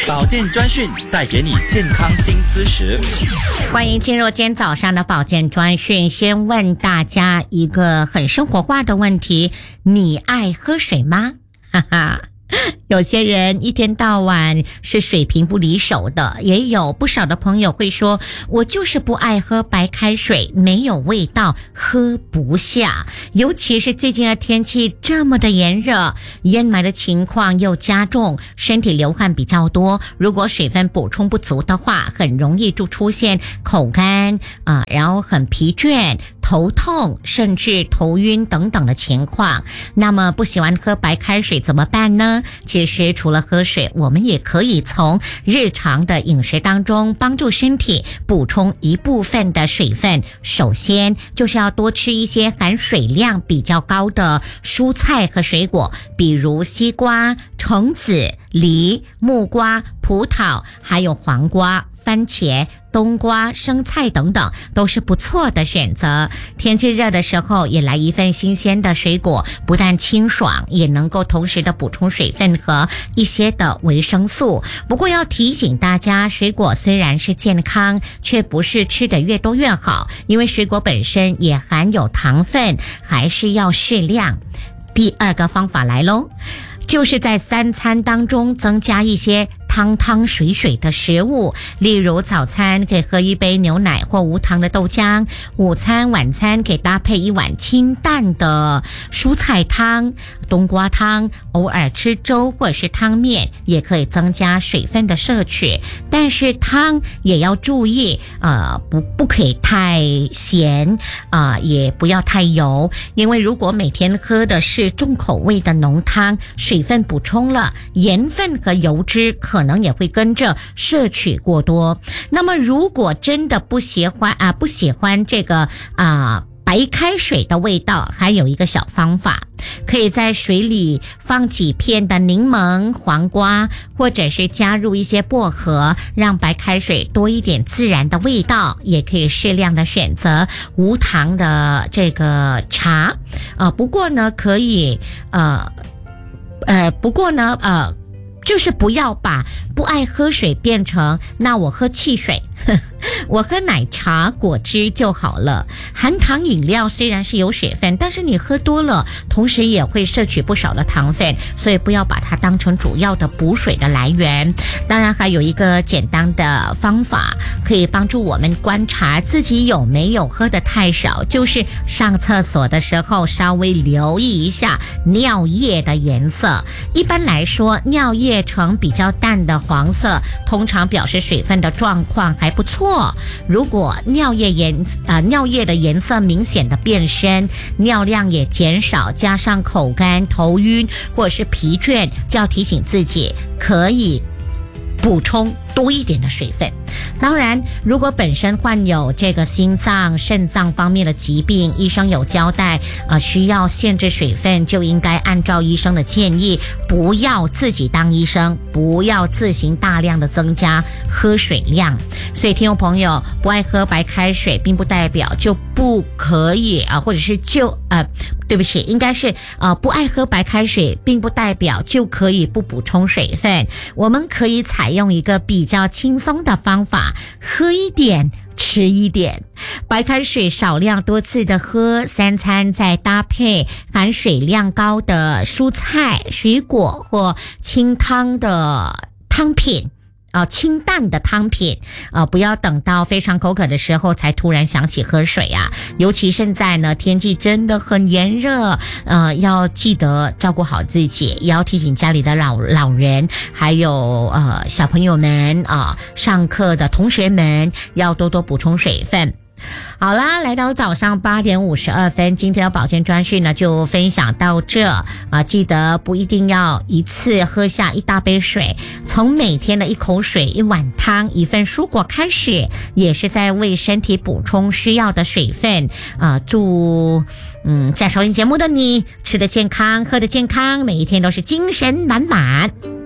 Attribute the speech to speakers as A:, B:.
A: 保健专讯带给你健康新知识。
B: 欢迎进入今天早上的保健专讯。先问大家一个很生活化的问题：你爱喝水吗？哈哈。有些人一天到晚是水瓶不离手的，也有不少的朋友会说，我就是不爱喝白开水，没有味道，喝不下。尤其是最近的天气这么的炎热，淹霾的情况又加重，身体流汗比较多，如果水分补充不足的话，很容易就出现口干然后很疲倦，头痛，甚至头晕等等的情况。那么不喜欢喝白开水怎么办呢？其实除了喝水，我们也可以从日常的饮食当中帮助身体补充一部分的水分。首先就是要多吃一些含水量比较高的蔬菜和水果，比如西瓜、橙子、梨、木瓜、葡萄，还有黄瓜、番茄、冬瓜、生菜等等，都是不错的选择。天气热的时候也来一份新鲜的水果，不但清爽，也能够同时的补充水分和一些的维生素。不过要提醒大家，水果虽然是健康，却不是吃得越多越好，因为水果本身也含有糖分，还是要适量。第二个方法来咯，就是在三餐当中增加一些汤汤水水的食物，例如早餐可以喝一杯牛奶或无糖的豆浆，午餐晚餐可以搭配一碗清淡的蔬菜汤、冬瓜汤，偶尔吃粥或者是汤面，也可以增加水分的摄取。但是汤也要注意不可以太咸也不要太油，因为如果每天喝的是重口味的浓汤，水分补充了，盐分和油脂可能也会跟着摄取过多。那么如果真的不喜欢这个白开水的味道，还有一个小方法，可以在水里放几片的柠檬、黄瓜，或者是加入一些薄荷，让白开水多一点自然的味道。也可以适量的选择无糖的这个茶不过呢就是不要把不爱喝水变成那我喝汽水我喝奶茶、果汁就好了。含糖饮料虽然是有水分，但是你喝多了，同时也会摄取不少的糖分，所以不要把它当成主要的补水的来源。当然还有一个简单的方法可以帮助我们观察自己有没有喝得太少，就是上厕所的时候稍微留意一下尿液的颜色。一般来说，尿液呈比较淡的黄色，通常表示水分的状况还不错。如果尿液的颜色明显的变深，尿量也减少，加上口干、头晕或者是疲倦，就要提醒自己可以补充多一点的水分。当然，如果本身患有这个心脏、肾脏方面的疾病，医生有交代需要限制水分，就应该按照医生的建议，不要自己当医生，不要自行大量的增加喝水量。所以听众朋友，不爱喝白开水并不代表就不可以或者是对不起，应该是不爱喝白开水并不代表就可以不补充水分。我们可以采用一个比较轻松的方法，喝一点吃一点，白开水少量多次的喝，三餐再搭配含水量高的蔬菜、水果或清汤的汤品清淡的汤品不要等到非常口渴的时候才突然想起喝水尤其现在呢，天气真的很炎热要记得照顾好自己，也要提醒家里的老人，还有小朋友们上课的同学们要多多补充水分。好啦，来到早上8点52分，今天的保健专讯呢就分享到这记得不一定要一次喝下一大杯水，从每天的一口水、一碗汤、一份蔬果开始，也是在为身体补充需要的水分祝在收听节目的你吃得健康，喝得健康，每一天都是精神满满。